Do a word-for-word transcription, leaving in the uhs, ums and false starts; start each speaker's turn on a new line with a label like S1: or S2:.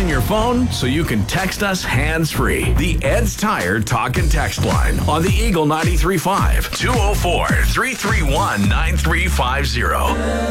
S1: using your phone so you can text us hands-free. The Ed's Tire Talk and Text line on the Eagle ninety-three point five, two oh four, three three one, nine three five zero.